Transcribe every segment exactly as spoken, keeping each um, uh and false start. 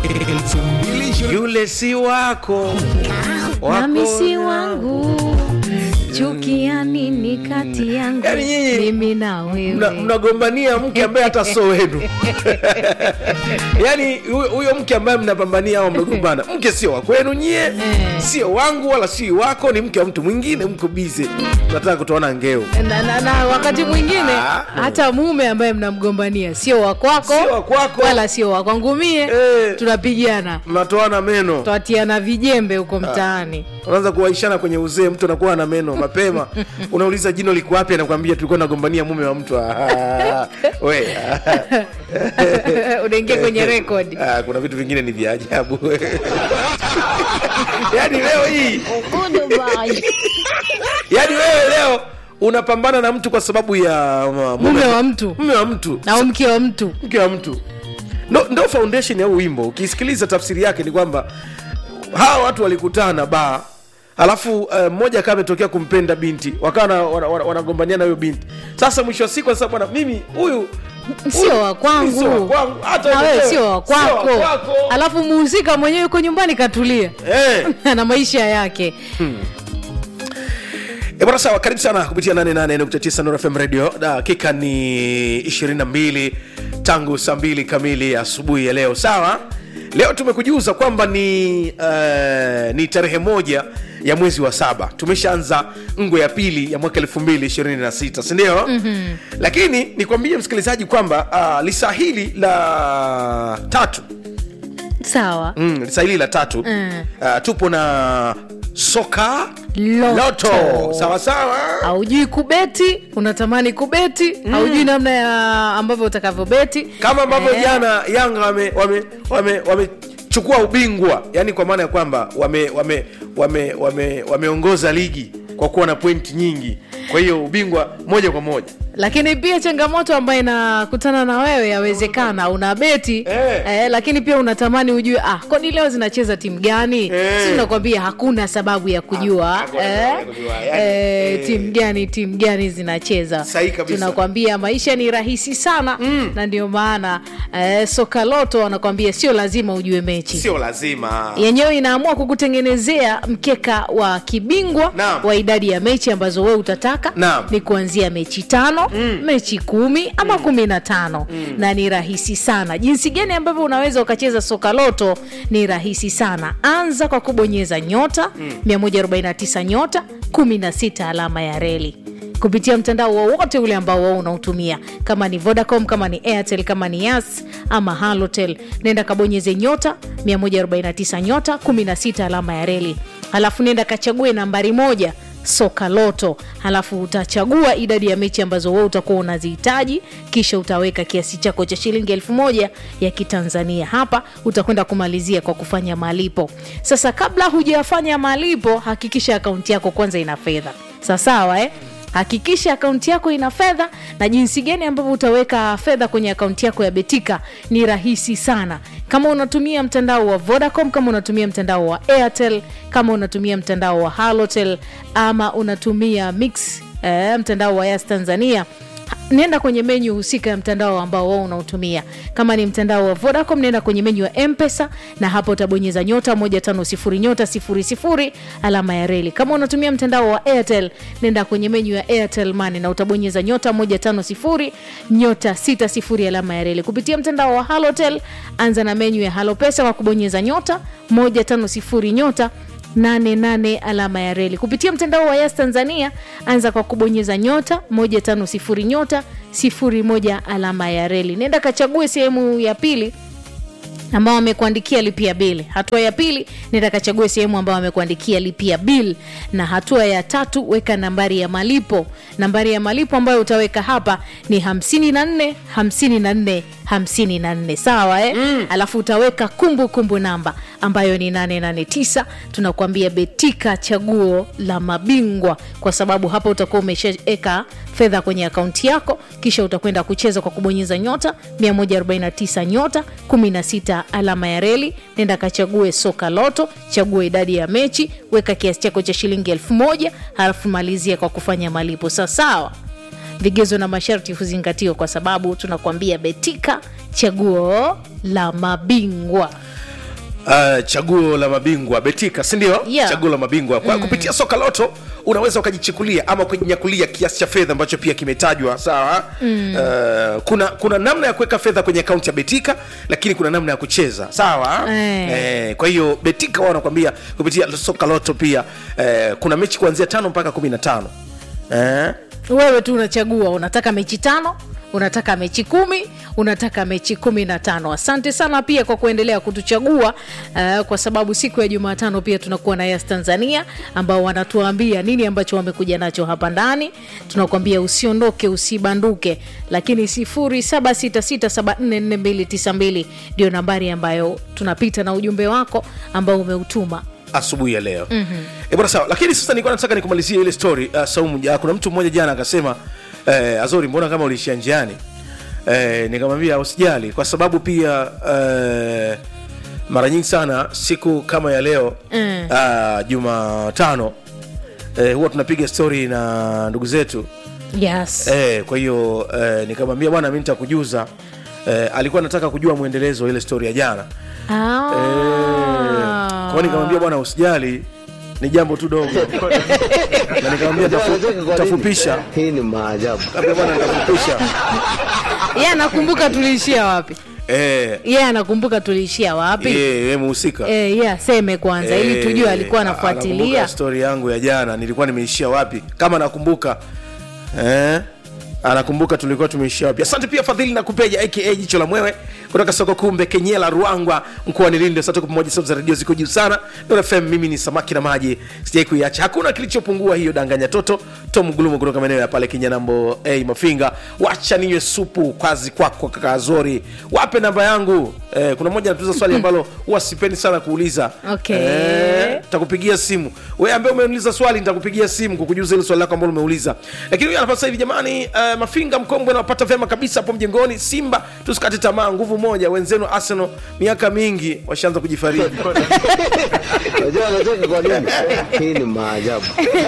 elfu mbili. Yule si wako, nami si wangu. Chukia nini kati yangu yani mimi na wewe? Mnagombania mke ambaye hata so wenu. Yani huyo mke ambaye mnapambania au mnagombana, mke sio wa kwenu nyie, sio wangu wala si wako, ni mke wa mtu mwingine, mko busy. Nataka kutoona ngeo. Na, na, na wakati mwingine ah, hata mume ambaye mnamgombania sio wa kwako, sio wa kwako wala sio wa kwangu mie. Eh, tunapigana, mnatoana meno, tuatiana vijembe huko mtaani. Unaanza kuwaishana kwenye uzee, mtu anakuwa na meno mapema. Unauliza jino liko wapi, anakuambia tulikuwa nagombania mume wa mtu. Wewe unaingia kwenye record. Ah, kuna vitu vingine ni vya ajabu. Yaani leo hii Yaani wewe leo unapambana na mtu kwa sababu ya mume wa mtu, mume wa mtu na mke wa mtu, mke wa mtu. No, ndo foundation ya wimbo. Ukisikiliza tafsiri yake ni kwamba hawa watu walikutana ba, alafu mmoja uh, kama ametokea kumpenda binti, wakawa wanagombania na hiyo binti. Sasa mwisho wa siku sasa, bwana, mimi huyu sio wa kwangu, sio wa kwangu, hata wewe sio wa kwako. Alafu muhusika mwenyewe yuko nyumbani katulia, eh na maisha yake. hmm. E bwana, sawa, karibu sana kupitia nane nane nukta tisa Nuru F M Radio. Dakika ni ishirini na mbili tangu saa mbili kamili asubuhi ya leo. Sawa, leo tumekujuza kwamba ni uh, ni tarehe moja ya mwezi wa saba. Tumeshaanza ngo ya pili ya mwaka elfu mbili ishirini na sita, si ndio? Mm-hmm. Lakini nikwambie msikilizaji kwamba uh, lisa hili la tatu. Sawa. Mm, lisa hili la tatu. Mm. Uh, tupo na soka Loto. Loto. Sawa sawa. Haujui kubeti, unatamani kubeti, mm. haujui namna ya ambavyo utakavyobeti. Kama ambavyo eh. jana Yanga wame wame wame wamechukua ubingwa, yani kwa maana ya kwamba wame wame wame wame wameongoza ligi kwa kuwa na point nyingi. Kwa hiyo ubingwa moja kwa moja. Lakini pia changamoto ambayo inakutana na wewe, yawezekana una beti eh. Eh, lakini pia unatamani ujue ah, kwani leo zinacheza timu gani? Eh. Sisi tunakwambia hakuna sababu ya kujua ah, eh, eh, eh, timu gani timu gani zinacheza. Tunakwambia maisha ni rahisi sana, mm. na ndio maana eh, soka Loto wanakwambia sio lazima ujue mechi. Sio lazima. Yenyewe inaamua kukutengenezea mkeka wa kibingwa. Naam. Wa idadi ya mechi ambazo wewe utataka. Naam. Ni kuanzia mechi tano, mm. mechi kumi ama mm. kumi na tano, mm. na ni rahisi sana. Jinsi gani ambavyo unaweza ukacheza soka Loto ni rahisi sana. Anza kwa kubonyeza nyota mm. mia moja arobaini na tisa nyota kumi na sita alama ya reli kupitia mtandao wowote ule ambao wao unautumia, kama ni Vodacom, kama ni Airtel, kama ni Yas ama Halotel. Nenda kabonyeze nyota mia moja arobaini na tisa nyota kumi na sita alama ya reli, halafu nenda kachague nambari moja soka Loto, halafu utachagua idadi ya mechi ambazo wewe utakuwa unazihitaji, kisha utaweka kiasi chako cha shilingi elfu moja ya Kitanzania. Hapa utakwenda kumalizia kwa kufanya malipo. Sasa kabla hujafanya malipo, hakikisha akaunti yako kwanza ina fedha. Sawa eh? Hakikisha akaunti yako ina fedha. Na jinsi gani ambavyo utaweka fedha kwenye akaunti yako ya Betika ni rahisi sana. Kama unatumia mtandao wa Vodacom, kama unatumia mtandao wa Airtel, kama unatumia mtandao wa Halotel, ama unatumia Mix eh, mtandao wa Yas Tanzania, nenda kwenye menu husika ya mtandao ambao wao unautumia. Kama ni mtandao wa Vodacom, nenda kwenye menu ya M-Pesa, na hapo utabonyeza nyota moja tano sifuri nyota sifuri sifuri alama ya reli. Kama unatumia mtandao wa Airtel, nenda kwenye menu ya Airtel Money na utabonyeza nyota moja tano sifuri nyota sita sifuri alama ya reli. Kupitia mtandao wa Halotel, anza na menu ya Halo Pesa kwa kubonyeza nyota moja tano sifuri nyota nane nane alama ya reli. Kupitia mtandao wa Yas Tanzania, anza kwa kubonyeza nyota moja tano sifuri nyota sifuri moja alama ya reli. Nenda kachague sehemu ya pili ambao wamekuandikia lipia bill. Hatua ya pili, nenda kachague sehemu ambao wamekuandikia lipia bill, na hatua ya tatu, weka nambari ya malipo. Nambari ya malipo ambayo utaweka hapa ni hamsini na nne hamsini na nne hamsini na nne. Sawa eh? Mm. Alafu utaweka kumbu kumbu namba ambayo ni nane nane tisa. Tunakuambia Betika, chaguo la mabingwa, kwa sababu hapa utakuwa umeshaweka fedha kwenye akaunti yako, kisha utakwenda kucheza kwa kubonyeza nyota mia moja arobaini na tisa nyota kumi na sita alama ya reli. Nenda kachague soka Loto, chagua idadi ya mechi, weka kiasi chako cha shilingi elfu moja, halafu malizia kwa kufanya malipo. Sawa. Vigezo na masharti huzingatiwa, kwa sababu tunakuambia Betika, chaguo la mabingwa. Uh, chaguo la mabingwa Betika, si ndio? Yeah. Chaguo la mabingwa kwa mm. kupitia soka loto unaweza ukajichukulia ama kujinyakulia kiasi cha fedha ambacho pia kimetajwa, sawa? mm. uh, kuna kuna namna ya kuweka fedha kwenye akaunti ya Betika, lakini kuna namna ya kucheza, sawa? eh. Eh, kwa hiyo Betika wao wanakuambia kupitia soka loto pia eh, kuna mechi kuanzia tano mpaka kumi na tano. Eh? Wewe tu unachagua, unataka mechi tano, unataka mechi kumi, unataka mechi kumi na tano. Asante sana pia kwa kuendelea kutuchagua uh, kwa sababu siku ya Jumatano pia tunakuwa na Yas Tanzania ambao wanatuambia nini ambacho wamekuja nacho hapa ndani. Tunakuambia usiondoke, usibanduke, lakini sifuri saba sita sita saba nne nne mbili tisa mbili ndio nambari ambayo tunapita na ujumbe wako ambao umeutuma asubuhi ya leo. Mm-hmm. E bwana sawa, lakini sasa nilikuwa nataka nikumalizie ile story uh, Saumu. Uh, kuna mtu mmoja jana akasema eh, Azori mbona kama ulishia njiani? Eh, nikamwambia usijali kwa sababu pia eh, mara nyingi sana siku kama ya leo mm. uh, Jumatano eh, huwa tunapiga story na ndugu zetu. Yes. Eh, kwa hiyo eh, nikamwambia bwana mimi nitakujuza. Eh, alikuwa anataka kujua muendelezo ile story ya jana. Ah. Eh, kwa nikamwambia bwana usijali ni jambo tu dogo. Na nikamwambia tafupisha. Hii ni maajabu. Kabla bwana nitafupisha. Yeye anakumbuka tuliishia wapi? Eh. Yeye anakumbuka tuliishia wapi? Eh, yeye mhusika. Eh, yeah, seme kwanza Eh, ili tujue alikuwa anafuatilia. Anakumbuka story yangu ya jana nilikuwa nimeishia wapi? Kama nakumbuka. Eh? Anakumbuka tulikuwa tumeishia wapi. Asante pia Fadhili na Kupeja aka Jicho la Mwewe kutoka soko Kumbe Kenyela Ruangwa mkoani Lindi. Asante kwa pamoja, sauti za radio ziko juu sana. Ndio F M, mimi ni samaki na maji. Sijai kuiacha. Hakuna kilichopungua hiyo danganya toto. Tom Gulumo kutoka maeneo ya pale Kinyanambo A hey, Mafinga. Wacha ninywe supu kwazi kwako kaka Azori. Wape namba yangu. Eh, kuna mmoja anatuuliza swali ambalo huwa sipendi sana kuuliza. Okay. Eh, nitakupigia simu. Wewe ambaye umeuliza swali nitakupigia simu kukujuza ile swali lako ambalo umeuliza. Lakini huyu anapasa hivi jamani, uh, Mafinga Mkombwe anapata vyema kabisa hapo mjengoni. Simba tusikate tamaa, nguvu moja. Wenzenu Arsenal miaka mingi washaanza kujifariji. Unajua anacheka kwa nini? Hii ni maajabu.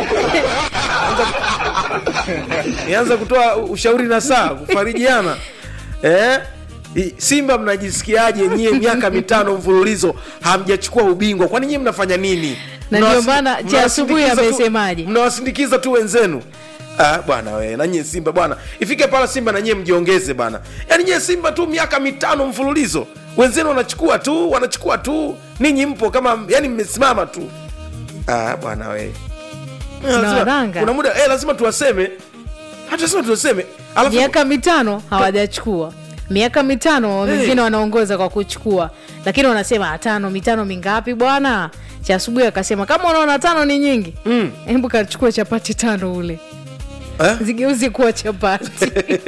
Nianza kutoa ushauri na saa kufarijiana. Eh? Simba mnajisikiaje nyie miaka mitano mfululizo hamjachukua ubingwa? Kwani nyie mnafanya nini? Na ndio maana cha asubuhi amesemaje? Mnawasindikiza tu wenzenu. Ah bwana wewe, na nyie Simba bwana. Ifike pala Simba na nyie mjiongeze bwana. Yaani nyie Simba tu miaka mitano mfululizo. Wenzenu wanachukua tu, wanachukua tu. Ninyi mpo kama yani mmesimama tu. Ah bwana wewe. Kuna muda eh lazima tuwaseme. Hata lazima tuwaseme. Alafu miaka mitano hawajachukua. Miaka mitano wengine hey, wanaongoza kwa kuchukua. Lakini wanasema tano, mitano mingapi bwana? Cha asubuhi akasema kama unaona tano ni nyingi, mm. hebu kachukua chapati tano ule. Eh? Zigeuze kuwa chapati.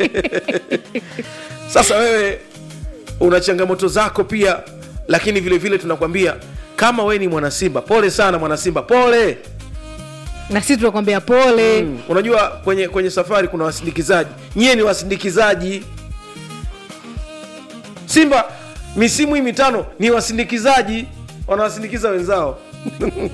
Sasa wewe una changamoto zako pia, lakini vile vile tunakwambia kama wewe ni mwana Simba, pole sana mwana Simba, pole. Na sisi tunakwambia pole. Mm. Unajua kwenye kwenye safari kuna wasindikizaji. Nyie ni wasindikizaji. Simba misimu hii mitano ni wasindikizaji, wanawasindikiza wenzao.